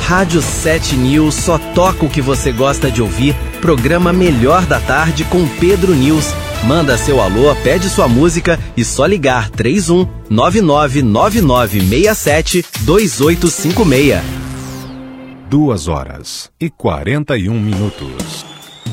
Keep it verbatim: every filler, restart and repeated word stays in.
Rádio sete News só toca o que você gosta de ouvir. Programa Melhor da Tarde com Pedro News. Manda seu alô, pede sua música e só ligar três um nove nove nove nove seis sete dois oito cinco seis. Duas horas e quarenta e um minutos.